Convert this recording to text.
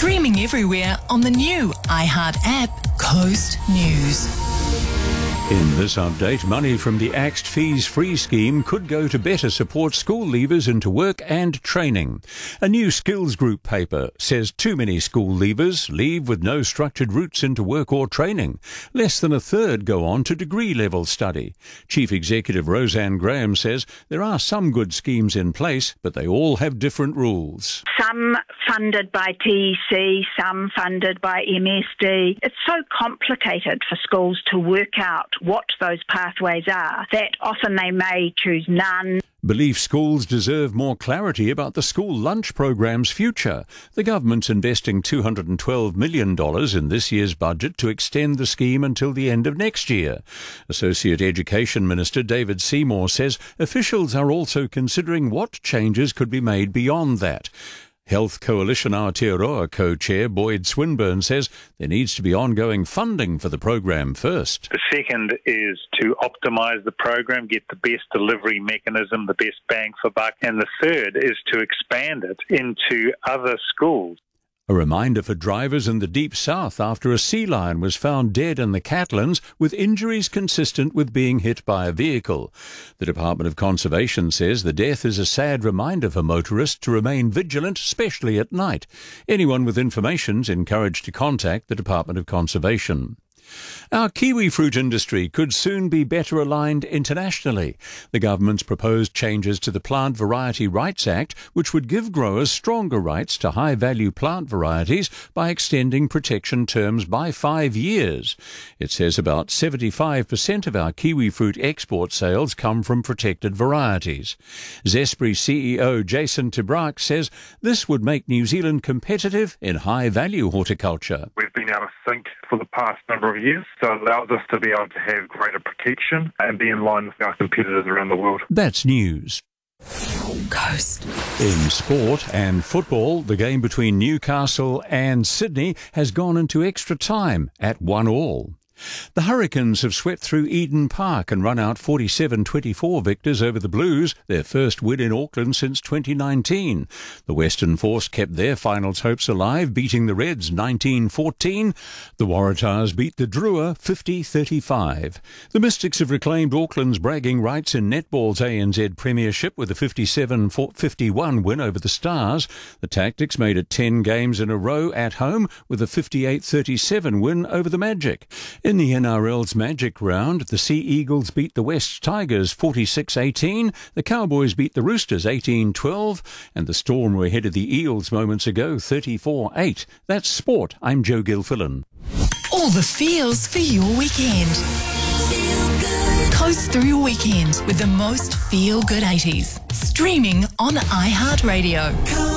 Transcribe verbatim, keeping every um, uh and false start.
Streaming everywhere on the new iHeart app, Coast News. In this update, money from the Axed Fees Free scheme could go to better support school leavers into work and training. A new skills group paper says too many school leavers leave with no structured routes into work or training. Less than a third go on to degree-level study. Chief Executive Roseanne Graham says there are some good schemes in place, but they all have different rules. Some funded by T E C, some funded by M S D. It's so complicated for schools to work out what those pathways are that often they may choose none. Belief schools deserve more clarity about the school lunch program's future. The government's investing two hundred twelve million dollars in this year's budget to extend the scheme until the end of next year. Associate Education Minister David Seymour says officials are also considering what changes could be made beyond that. Health Coalition Aotearoa co-chair Boyd Swinburne says there needs to be ongoing funding for the program first. The second is to optimise the program, get the best delivery mechanism, the best bang for buck. And the third is to expand it into other schools. A reminder for drivers in the Deep South after a sea lion was found dead in the Catlins with injuries consistent with being hit by a vehicle. The Department of Conservation says the death is a sad reminder for motorists to remain vigilant, especially at night. Anyone with information is encouraged to contact the Department of Conservation. Our kiwi fruit industry could soon be better aligned internationally. The government's proposed changes to the Plant Variety Rights Act, which would give growers stronger rights to high-value plant varieties by extending protection terms by five years. It says about seventy-five percent of our kiwi fruit export sales come from protected varieties. Zespri C E O Jason Tibrak says this would make New Zealand competitive in high-value horticulture. We've been able to think for the past number of years, so it allows us to be able to have greater protection and be in line with our competitors around the world. That's news. Coast. In sport and football, the game between Newcastle and Sydney has gone into extra time at one all. The Hurricanes have swept through Eden Park and run out forty-seven twenty-four victors over the Blues, their first win in Auckland since twenty nineteen. The Western Force kept their finals hopes alive, beating the Reds nineteen fourteen. The Waratahs beat the Drua fifty thirty-five. The Mystics have reclaimed Auckland's bragging rights in netball's A N Z Premiership with a fifty-seven fifty-one win over the Stars. The Tactics made it ten games in a row at home with a fifty-eight thirty-seven win over the Magic. In the N R L's Magic Round, the Sea Eagles beat the West Tigers forty-six eighteen, the Cowboys beat the Roosters eighteen twelve, and the Storm were ahead of the Eels moments ago thirty-four eight. That's sport. I'm Joe Gilfillan. All the feels for your weekend. Feel good. Coast through your weekend with the most feel-good eighties. Streaming on iHeartRadio.